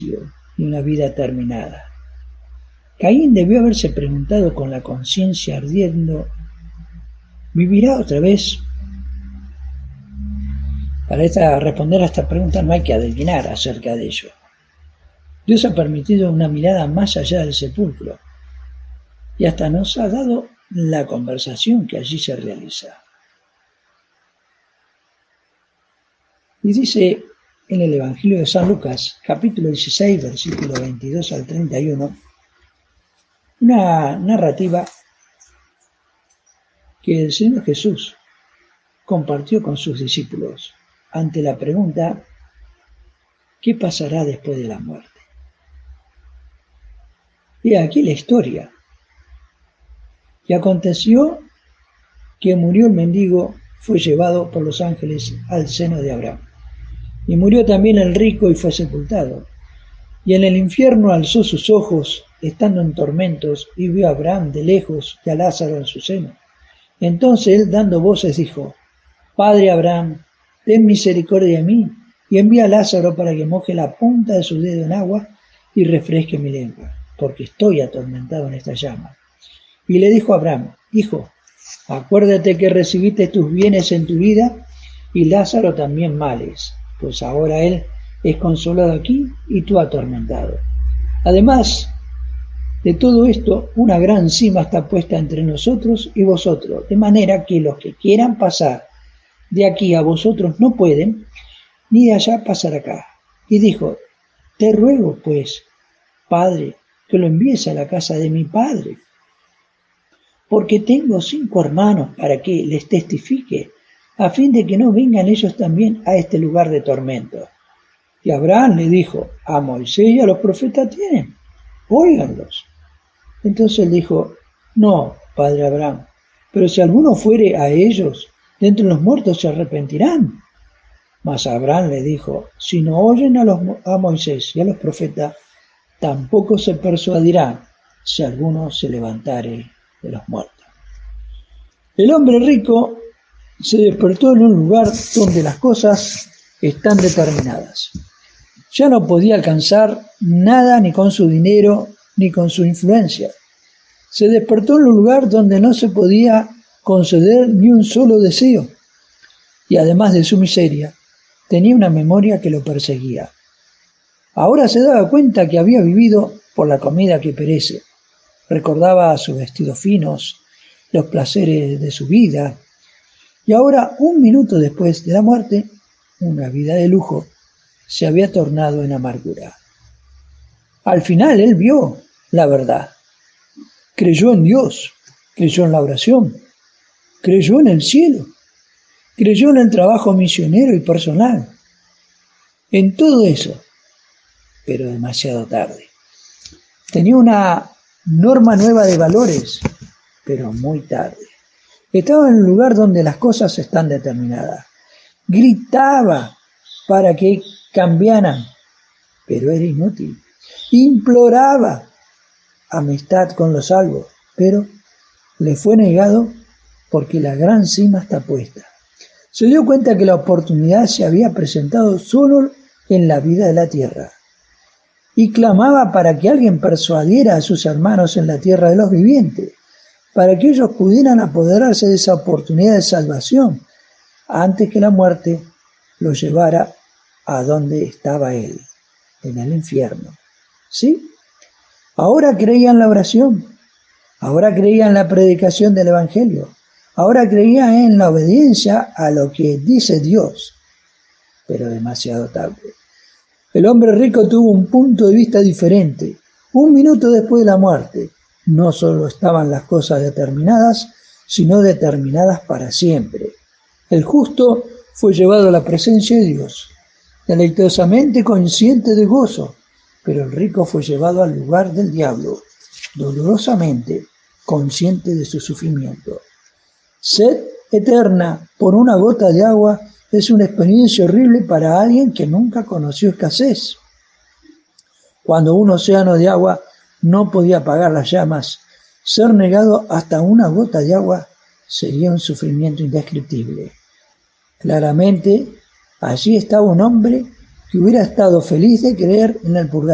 y una vida terminada. Caín debió haberse preguntado con la conciencia ardiendo, ¿vivirá otra vez? Para responder a esta pregunta no hay que adivinar acerca de ello. Dios ha permitido una mirada más allá del sepulcro y hasta nos ha dado la conversación que allí se realiza. Y dice en el Evangelio de San Lucas, capítulo 16, versículo 22 al 31, una narrativa que el Señor Jesús compartió con sus discípulos ante la pregunta, ¿qué pasará después de la muerte? Y aquí la historia. Y aconteció que murió el mendigo, fue llevado por los ángeles al seno de Abraham. Y murió también el rico y fue sepultado. Y en el infierno alzó sus ojos, estando en tormentos, y vio a Abraham de lejos y a Lázaro en su seno. Entonces él, dando voces, dijo, Padre Abraham, ten misericordia de mí, y envía a Lázaro para que moje la punta de su dedo en agua y refresque mi lengua, porque estoy atormentado en esta llama. Y le dijo a Abraham, Hijo, acuérdate que recibiste tus bienes en tu vida, y Lázaro también males, pues ahora él es consolado aquí y tú atormentado. Además de todo esto, una gran cima está puesta entre nosotros y vosotros, de manera que los que quieran pasar de aquí a vosotros no pueden, ni de allá pasar acá. Y dijo, te ruego, pues, Padre, que lo envíes a la casa de mi padre, porque tengo 5 hermanos para que les testifique, a fin de que no vengan ellos también a este lugar de tormento. Y Abraham le dijo, a Moisés y a los profetas tienen, óiganlos. Entonces él dijo, no, padre Abraham, pero si alguno fuere a ellos, de entre los muertos se arrepentirán. Mas Abraham le dijo, si no oyen a Moisés y a los profetas, tampoco se persuadirán si alguno se levantare de los muertos. El hombre rico se despertó en un lugar donde las cosas están determinadas. Ya no podía alcanzar nada ni con su dinero ni con su influencia. Se despertó en un lugar donde no se podía conceder ni un solo deseo. Y además de su miseria, tenía una memoria que lo perseguía. Ahora se daba cuenta que había vivido por la comida que perece. Recordaba sus vestidos finos, los placeres de su vida. Y ahora, un minuto después de la muerte, una vida de lujo se había tornado en amargura. Al final él vio la verdad. Creyó en Dios, creyó en la oración, creyó en el cielo, creyó en el trabajo misionero y personal, en todo eso, pero demasiado tarde. Tenía una norma nueva de valores, pero muy tarde. Estaba en un lugar donde las cosas están determinadas. Gritaba para que cambiaran, pero era inútil. Imploraba amistad con los salvos, pero le fue negado porque la gran cima está puesta. Se dio cuenta que la oportunidad se había presentado solo en la vida de la tierra y clamaba para que alguien persuadiera a sus hermanos en la tierra de los vivientes, para que ellos pudieran apoderarse de esa oportunidad de salvación antes que la muerte los llevara a donde estaba él, en el infierno. ¿Sí? Ahora creía en la oración, ahora creía en la predicación del Evangelio, ahora creía en la obediencia a lo que dice Dios, pero demasiado tarde. El hombre rico tuvo un punto de vista diferente. Un minuto después de la muerte, no solo estaban las cosas determinadas, sino determinadas para siempre. El justo fue llevado a la presencia de Dios, deleitosamente consciente de gozo, pero el rico fue llevado al lugar del diablo, dolorosamente consciente de su sufrimiento. Sed eterna por una gota de agua es una experiencia horrible para alguien que nunca conoció escasez. Cuando un océano de agua no podía apagar las llamas, ser negado hasta una gota de agua sería un sufrimiento indescriptible. Claramente, allí estaba un hombre que hubiera estado feliz de creer en el purgatorio.